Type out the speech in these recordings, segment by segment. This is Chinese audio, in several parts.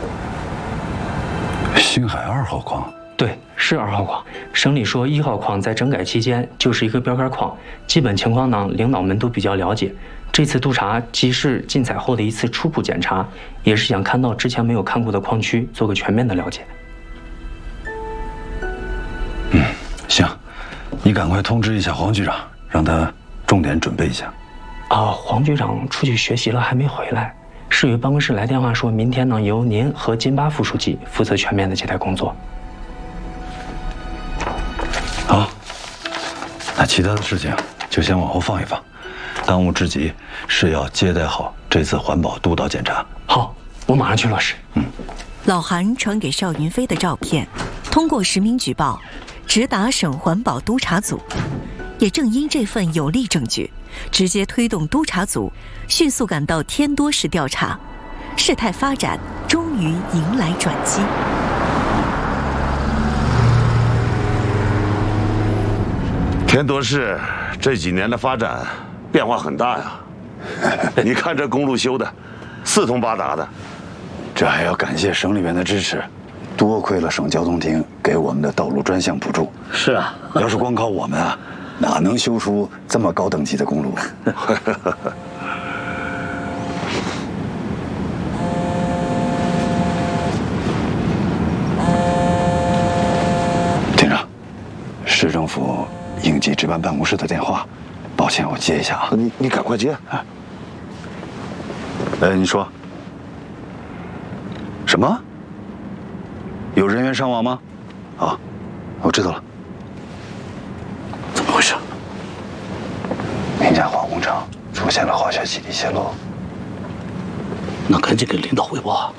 星海2号矿。 对，是2号矿。省里说1号矿在整改期间就是一个标杆矿，基本情况呢，领导们都比较了解。这次督查既是进采后的一次初步检查，也是想看到之前没有看过的矿区，做个全面的了解。 行，你赶快通知一下黄局长，让他重点准备一下。 黄局长出去学习了，还没回来。市委办公室来电话说，明天呢由您和金巴副书记负责全面的接待工作。 好，那其他的事情就先往后放一放，当务之急是要接待好这次环保督导检查。 好，我马上去落实。 老韩传给邵云飞的照片，通过实名举报，直达省环保督查组。也正因这份有力证据，直接推动督查组迅速赶到天多市调查，事态发展终于迎来转机。 天多市这几年的发展变化很大呀，你看这公路修的四通八达的， 这还要感谢省里面的支持，多亏了省交通厅给我们的道路专项补助。 是啊， 要是光靠我们啊，哪能修出这么高等级的公路？厅长，市政府。 应急值班办公室的电话，抱歉，我接一下啊。 你赶快接啊！ 你说什么？有人员伤亡吗？啊，我知道了。怎么回事？明家化工厂出现了化学气体泄漏。 那赶紧给领导汇报啊！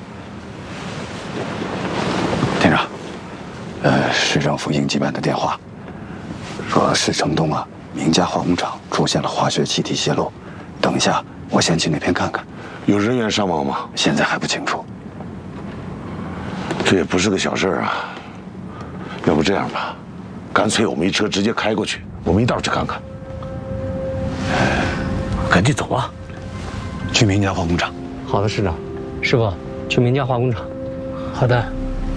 厅长，市政府应急办的电话。 说市城东啊，明家化工厂出现了化学气体泄漏。等一下，我先去那边看看。 有人员伤亡吗？ 现在还不清楚。 这也不是个小事啊。要不这样吧，干脆我们一车直接开过去，我们一道去看看。 赶紧走啊！ 去明家化工厂。 好的，市长。师傅，去明家化工厂。好的。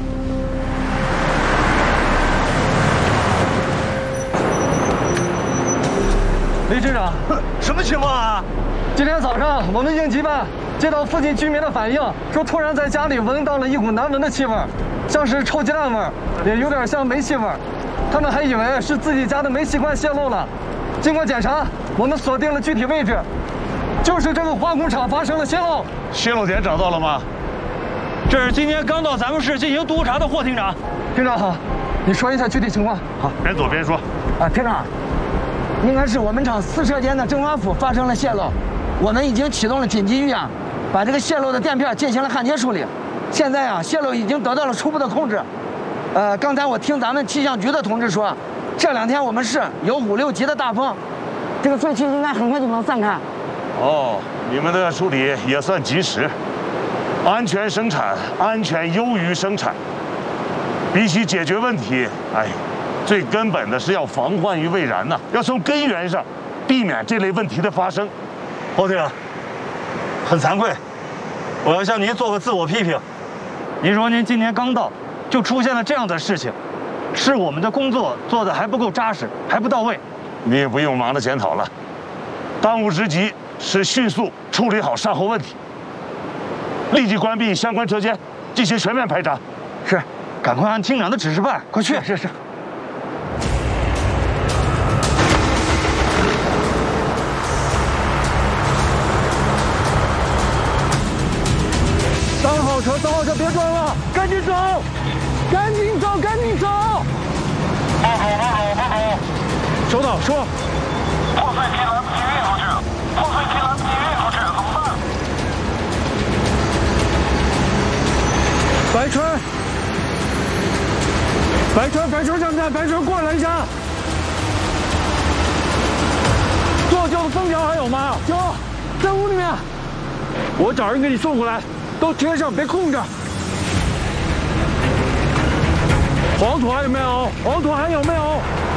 李局长， 什么情况啊？ 今天早上我们应急办接到附近居民的反映，说突然在家里闻到了一股难闻的气味，像是臭鸡蛋味，也有点像煤气味。他们还以为是自己家的煤气罐泄漏了。经过检查，我们锁定了具体位置，就是这个化工厂发生了泄漏。 泄漏点找到了吗？这是今天刚到咱们市进行督查的霍厅长。 厅长好，你说一下具体情况。 好，边走边说。 厅长。 应该是我们厂4车间的蒸发府发生了泄漏，我们已经启动了紧急预案，把这个泄漏的垫片进行了焊接处理。现在啊，泄漏已经得到了初步的控制。刚才我听咱们气象局的同志说，这2天我们市有5、6级的大风，这个废气应该很快就能散开。 哦，你们的处理也算及时，安全生产，安全优于生产。比起解决问题，最根本的是要防患于未然呐，要从根源上避免这类问题的发生。 侯厅长，很惭愧，我要向您做个自我批评。 您说您今年刚到，就出现了这样的事情，是我们的工作做得还不够扎实，还不到位。你也不用忙着检讨了，当务之急是迅速处理好善后问题，立即关闭相关车间，进行全面排查。 是， 赶快按厅长的指示办，快去！ 是。 3号车，别转了，赶紧走，赶紧走，赶紧走！好。收到，说。 破碎机来不及运出去，怎么办？ 白川上站，白川过来一下。做旧的封条还有吗？有，在屋里面。我找人给你送过来。 都贴上，别空着。黄土还有没有？黄土还有没有？